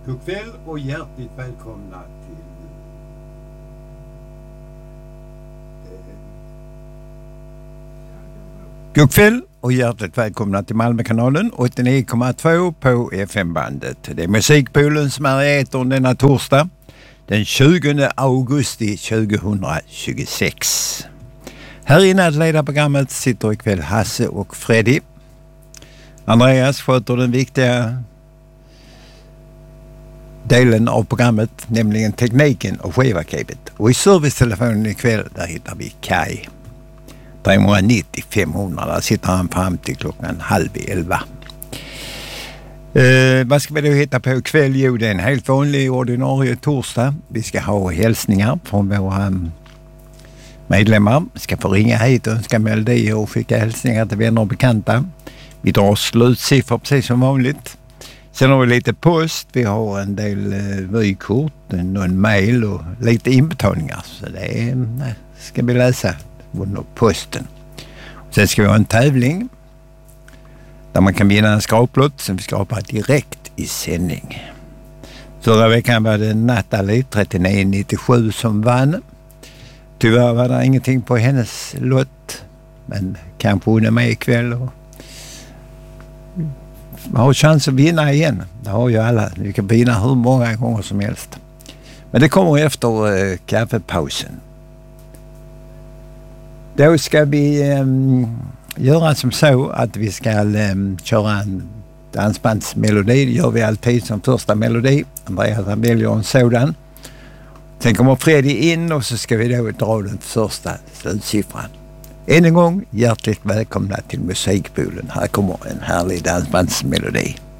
God kväll och hjärtligt välkomna till God kväll och hjärtligt välkomna till Malmökanalen 89,2 på FM-bandet. Det är Musikpoolen som är i etern denna torsdag den 20 augusti 2026. Här inne att leda programmet sitter ikväll Hasse och Freddy. Andreas sköter den viktiga delen av programmet, nämligen tekniken och skivarkivet. Och i servicetelefonen ikväll där hittar vi Kai. 390 500, där sitter han fram till klockan 10:30. Vad ska vi då hitta på ikväll? Jo, det är en helt vanlig ordinarie torsdag. Vi ska ha hälsningar från våra medlemmar. Vi ska få ringa hit och önska melodier och skicka hälsningar till vänner och bekanta. Vi drar slutsiffror precis som vanligt. Sen har vi lite post, vi har en del vykort, någon mail och lite inbetalningar. Så det ska vi läsa under posten. Sen ska vi ha en tävling där man kan vinna en skraplott som vi skrapar direkt i sändning. Förra veckan var det Natalie 3997 som vann. Tyvärr var det ingenting på hennes lott, men kanske hon är med ikväll och man har chans att vinna igen. Det har ju alla. Vi kan vinna hur många gånger som helst. Men det kommer efter kaffepausen. Då ska vi göra som så att vi ska köra en dansbandsmelodi. Det gör vi alltid som första melodi. Andreas väljer en sådan. Sen kommer Freddy in och så ska vi då dra den första slutsiffran. Än en gång hjärtligt välkomna till Musikpoolen. Här kommer en härlig dansbandsmelodi.